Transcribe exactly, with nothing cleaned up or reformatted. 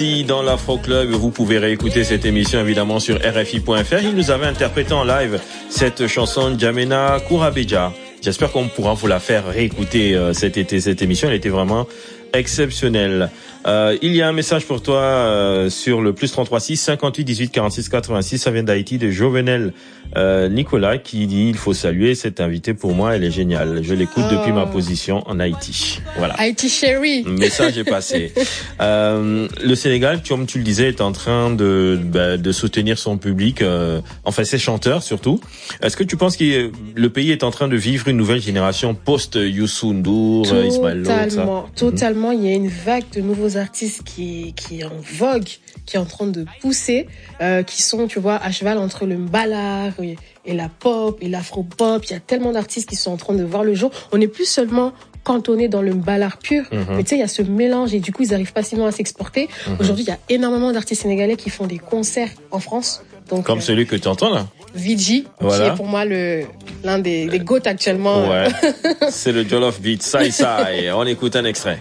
ici dans l'Afro Club. Vous pouvez réécouter cette émission évidemment sur R F I point F R. Il nous avait interprété en live cette chanson Jamena Kourabeja. J'espère qu'on pourra vous la faire réécouter euh, cet été. Cette émission, elle était vraiment exceptionnelle. Euh, il y a un message pour toi euh, sur le plus trente-trois six cinquante-huit dix-huit quarante-six quatre-vingt-six. Ça vient d'Haïti, de Jovenel euh, Nicolas, qui dit: il faut saluer cette invitée, pour moi elle est géniale, je l'écoute oh. depuis ma position en Haïti. Voilà, Haïti chérie. Le message est passé. euh, le Sénégal, comme tu le disais, est en train de bah, de soutenir son public, euh, enfin ses chanteurs surtout. Est-ce que tu penses que le pays est en train de vivre une nouvelle génération post Youssou N'Dour, Ismaël Lô, totalement totalement mm-hmm. Il y a une vague de nouveaux artistes qui qui est en vogue, qui est en train de pousser, euh, qui sont, tu vois, à cheval entre le mbala et, et la pop et l'afro-pop. Il y a tellement d'artistes qui sont en train de voir le jour. On n'est plus seulement cantonné dans le mbalar pur, mm-hmm. mais tu sais, il y a ce mélange et du coup, ils arrivent facilement à s'exporter. Mm-hmm. Aujourd'hui, il y a énormément d'artistes sénégalais qui font des concerts en France. Donc, comme euh, celui que tu entends là. Vigi, voilà. Qui est pour moi le l'un des, des goats actuellement. Ouais. C'est le Jollof Beat, Sai Sai. On écoute un extrait.